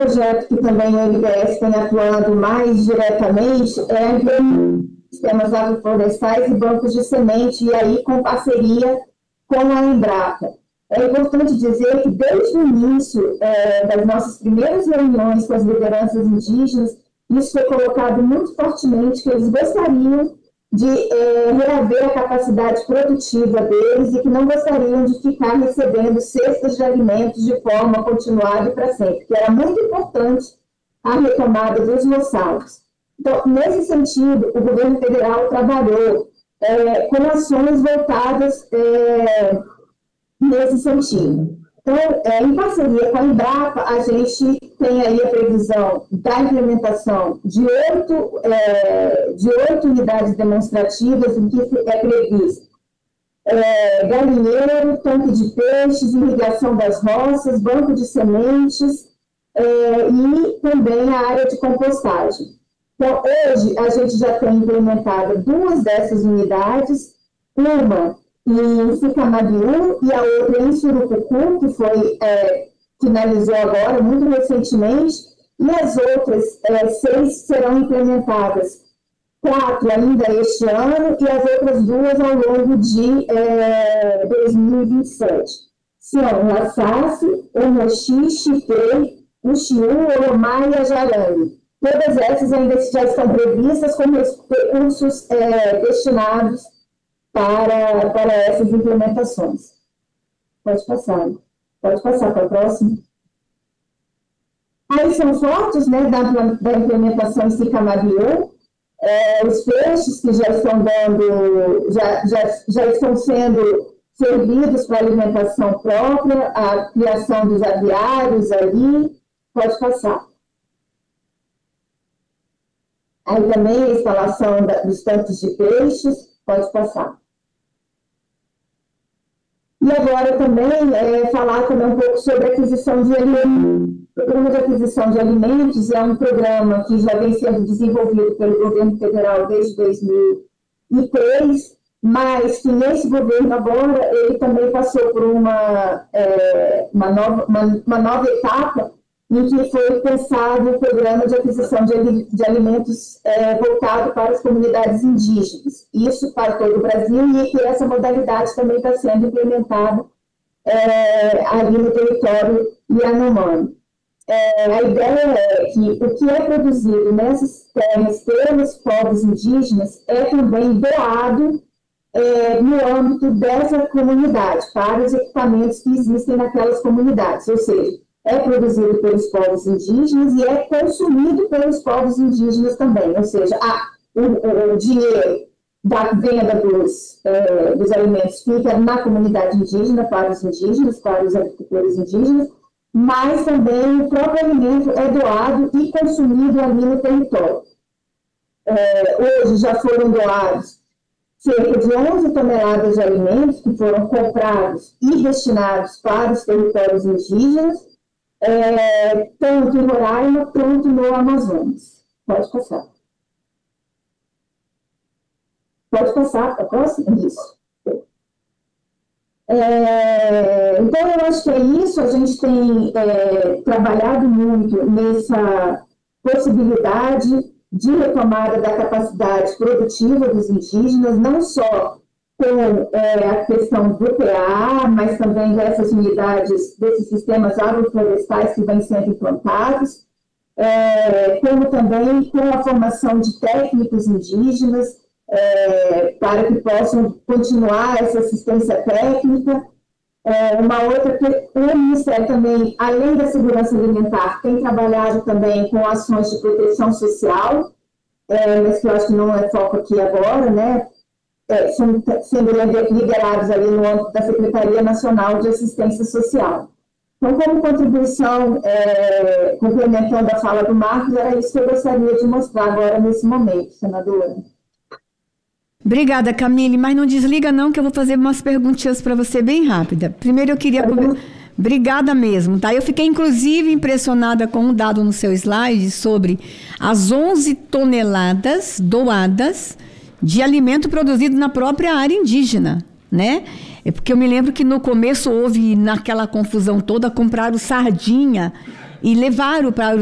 projeto que também o MDS tem atuando mais diretamente é a implementação de sistemas agroflorestais e bancos de semente, e aí com parceria com a Embrapa. É importante dizer que desde o início das nossas primeiras reuniões com as lideranças indígenas, isso foi colocado muito fortemente, que eles gostariam de reaver a capacidade produtiva deles e que não gostariam de ficar recebendo cestas de alimentos de forma continuada e para sempre, que era muito importante a retomada dos moçados. Então, nesse sentido, o governo federal trabalhou com ações voltadas nesse sentido. Então, em parceria com a Embrapa, a gente tem aí a previsão da implementação de 8 unidades demonstrativas, em que é previsto galinheiro, tanque de peixes, irrigação das roças, banco de sementes e também a área de compostagem. Então, hoje, a gente já tem implementado 2 dessas unidades, uma em Sicamabiú e a outra em Surucucu, que foi, finalizou agora, muito recentemente, e as outras 6 serão implementadas, 4 ainda este ano, e as outras 2 ao longo de 2027. São o Assassi, o Moxi, Chifei, o Xiú, o Oromá e a Jarangue. Todas essas ainda já estão previstas com recursos destinados para essas implementações. Pode passar para a próxima. Aí são fotos, né, da implementação em Sicamabiú, os peixes que já estão já estão sendo servidos para alimentação própria, a criação dos aviários ali. Pode passar. Aí também a instalação dos tanques de peixes. Pode passar. E agora também falar também um pouco sobre a aquisição de alimentos. O programa de aquisição de alimentos é um programa que já vem sendo desenvolvido pelo governo federal desde 2003, mas que nesse governo agora ele também passou por uma nova etapa em que foi pensado o programa de aquisição de alimentos voltado para as comunidades indígenas. Isso para todo o Brasil, e que essa modalidade também está sendo implementada ali no território Yanomami. A ideia é que o que é produzido nessas terras pelos povos indígenas é também doado no âmbito dessa comunidade, para os equipamentos que existem naquelas comunidades, ou seja, é produzido pelos povos indígenas e é consumido pelos povos indígenas também, ou seja, o dinheiro da venda dos alimentos fica na comunidade indígena, para os indígenas, para os agricultores indígenas, mas também o próprio alimento é doado e consumido ali no território. Hoje já foram doados cerca de 11 toneladas de alimentos que foram comprados e destinados para os territórios indígenas, tanto em Roraima quanto no Amazonas. Pode passar. Pode passar para a próxima? Isso. Então, eu acho que é isso. A gente tem trabalhado muito nessa possibilidade de retomada da capacidade produtiva dos indígenas, não só com a questão do PA, mas também dessas unidades, desses sistemas agroflorestais que vêm sendo implantados, como também com a formação de técnicos indígenas, para que possam continuar essa assistência técnica. O Ministério também, além da segurança alimentar, tem trabalhado também com ações de proteção social, mas que eu acho que não é foco aqui agora, né? Sendo liderados ali no âmbito da Secretaria Nacional de Assistência Social. Então, como contribuição, complementando a fala do Marcos, era isso que eu gostaria de mostrar agora nesse momento, senadora. Obrigada, Camille, mas não desliga não, que eu vou fazer umas perguntinhas para você bem rápida. Primeiro eu queria... Obrigada mesmo, tá? Eu fiquei, inclusive, impressionada com um dado no seu slide sobre as 11 toneladas doadas de alimento produzido na própria área indígena, né? Porque eu me lembro que no começo houve, naquela confusão toda, compraram sardinha e levaram para